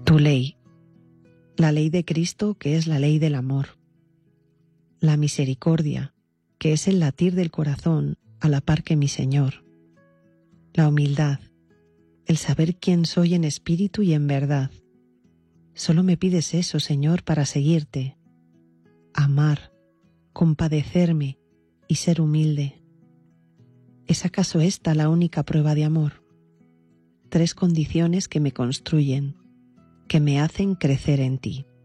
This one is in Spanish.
Tu ley, la ley de Cristo, que es la ley del amor, la misericordia, que es el latir del corazón a la par que mi Señor, la humildad, el saber quién soy en espíritu y en verdad. Solo me pides eso, Señor, para seguirte, amar, compadecerme y ser humilde. ¿Es acaso esta la única prueba de amor? 3 condiciones que me construyen, que me hacen crecer en ti.